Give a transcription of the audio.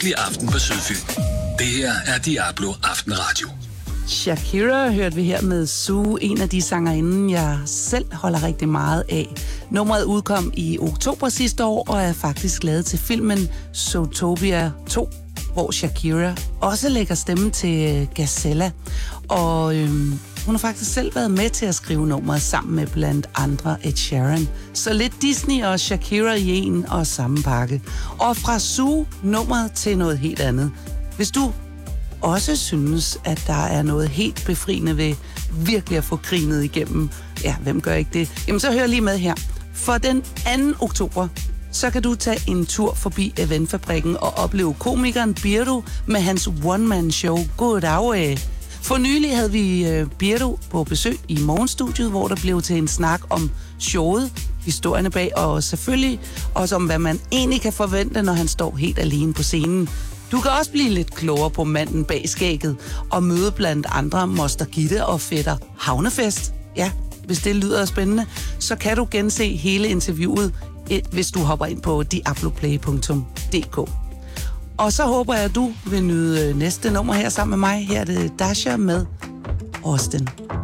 hyggelig aften på Sydfyn. Det her er Diablo Aftenradio. Shakira hørte vi her med Sue, en af de sangerinden, jeg selv holder rigtig meget af. Nummeret udkom i oktober sidste år og er faktisk lavet til filmen Zootopia 2, hvor Shakira også lægger stemme til Gazella. Og hun har faktisk selv været med til at skrive nummeret sammen med blandt andre Ed Sheeran. Så lidt Disney og Shakira i en og samme pakke. Og fra Sue nummeret til noget helt andet. Hvis du også synes, at der er noget helt befriende ved virkelig at få grinet igennem, ja, hvem gør ikke det? Jamen så hør lige med her. For den 2. oktober, så kan du tage en tur forbi Eventfabrikken og opleve komikeren Birdo med hans one-man-show Good Hour. For nylig havde vi Birdo på besøg i morgenstudiet, hvor der blev til en snak om showet, historierne bag, og selvfølgelig også om, hvad man egentlig kan forvente, når han står helt alene på scenen. Du kan også blive lidt klogere på manden bag skægget og møde blandt andre Moster Gitte og fætter Havnefest. Ja, hvis det lyder spændende, så kan du gense hele interviewet, hvis du hopper ind på diabloplay.dk. Og så håber jeg, at du vil nyde næste nummer her sammen med mig. Her er det Dasha med Austin.